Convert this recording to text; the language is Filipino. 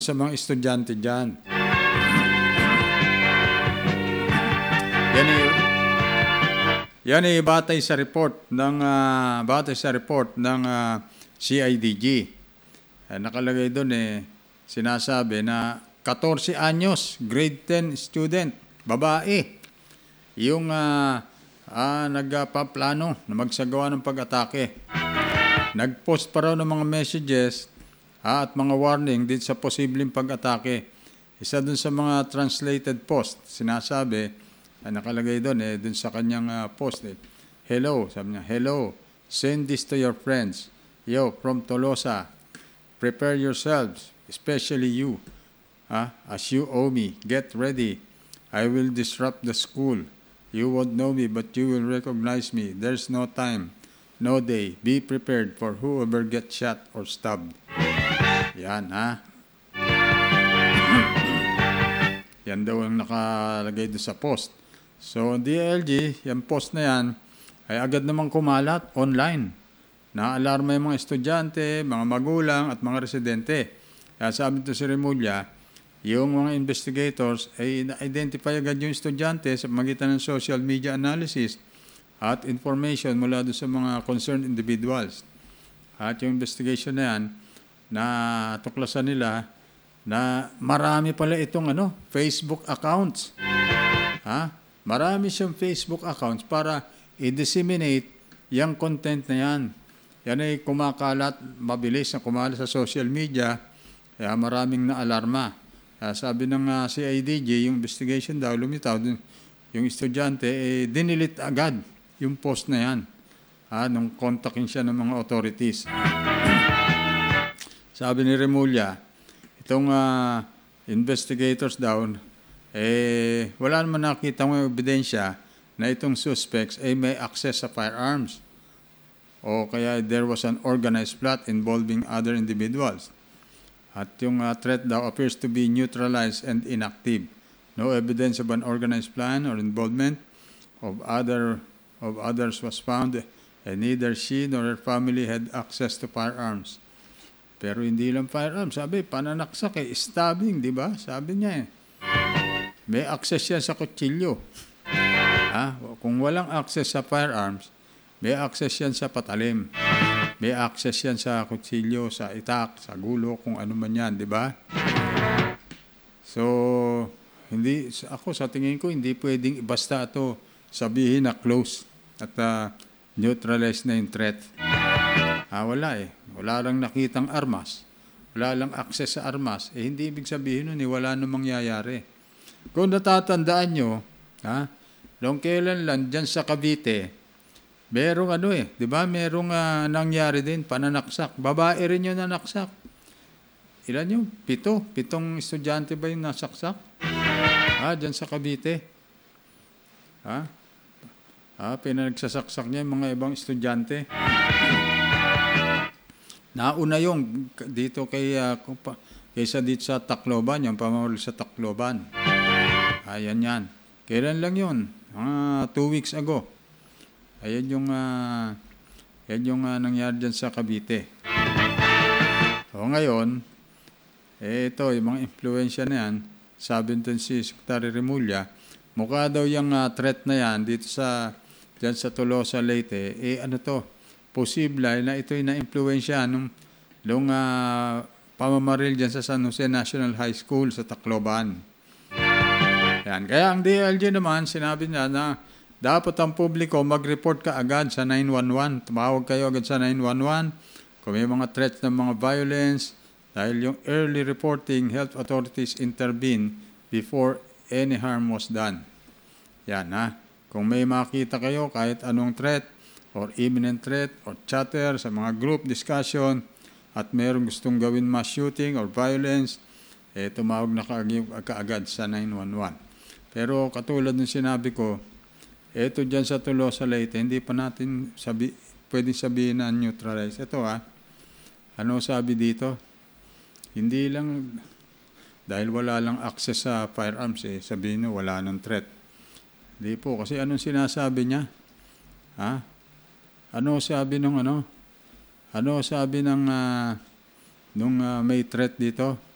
sa mga estudyante dyan. Yan ay batay sa report ng CIDG. Nakalagay doon sinasabi na 14 anyos, grade 10 student, babae, yung nagpaplano na magsagawa ng pag-atake. Nag-post pa raw ng mga messages at mga warning dito sa posibleng pag-atake. Isa dun sa mga translated post, sinasabi, nakalagay doon dun sa kanyang post. Hello, sabi niya, hello, send this to your friends. Yo, from Tolosa, prepare yourselves, especially you. As you owe me, get ready. I will disrupt the school. You won't know me, but you will recognize me. There's no time, no day. Be prepared for whoever gets shot or stabbed. Yan, Yan daw ang nakalagay doon sa post. So, DLG, yung post na yan, ay agad namang kumalat online. Naalarma yung mga estudyante, mga magulang, at mga residente. Kaya sabi ito si Remulla, yung mga investigators ay na-identify agad yung estudyante sa magitan ng social media analysis at information mula doon sa mga concerned individuals. At yung investigation na yan, na tuklasan nila na marami pala itong Facebook accounts. Marami siyang Facebook accounts para i-disseminate yung content na yan. Yan ay kumakalat, mabilis na kumalat sa social media, kaya maraming naalarma. Sabi ng CIDG, yung investigation daw, lumitaw, yung estudyante, dinilit agad yung post na yan. Nung kontakin siya ng mga authorities. Sabi ni Remulla, itong investigators daw, wala naman nakita ng ebidensya na itong suspects ay may access sa firearms. O kaya there was an organized plot involving other individuals. At yung threat daw appears to be neutralized and inactive. No evidence of an organized plan or involvement of others was found, and neither she nor her family had access to firearms. Pero hindi lang firearms, sabi, pananaksak stabbing, di ba? Sabi niya may access yan sa kutsilyo. Kung walang access sa firearms, may access yan sa patalim. May access yan sa kutsilyo, sa itak, sa gulo, kung ano man yan, di ba? So, ako sa tingin ko, hindi pwedeng basta ito sabihin na close at neutralize na yung threat. Wala Wala lang nakitang armas. Wala lang access sa armas. Hindi ibig sabihin nun wala namang mangyayari. Kung natatandaan nyo, noong kailan lang dyan sa Cavite, merong di ba? Merong nangyari din, pananaksak. Babae rin yung nanaksak. Ilan yun? 7. 7 estudyante ba yung nasaksak? Dyan sa Cavite. Pinagsasaksak niya yung mga ibang estudyante. Nauna yung dito kaysa dito sa Tacloban, yung pamamaril sa Tacloban. Ayan yan. Kailan lang yun? 2 weeks ago. Ayan yung nangyari dyan sa Cavite. So ngayon, ito, yung mga influensya na yan, sabi nito si Secretary Remulla, mukha daw yung threat na yan dito dyan sa Tolosa, Leyte, posible na ito'y na-influensya nung pamamaril dyan sa San Jose National High School sa Tacloban. Yan. Kaya ang DLG naman, sinabi niya na dapat ang publiko mag-report ka agad sa 911. Tumawag kayo agad sa 911 kung may mga threats ng mga violence dahil yung early reporting, health authorities intervene before any harm was done. Yan Kung may makita kayo kahit anong threat, or imminent threat, or chatter sa mga group discussion, at mayroong gustong gawin mass shooting or violence, tumawag na kaagad sa 911. Pero katulad ng sinabi ko, dyan sa Tolosa, Leyte, hindi pa natin pwedeng sabihin na neutralize. Ito ano sabi dito? Hindi lang, dahil wala lang access sa firearms, sabihin nyo wala ng threat. Hindi po, kasi anong sinasabi niya? Ano sabi nung may threat dito?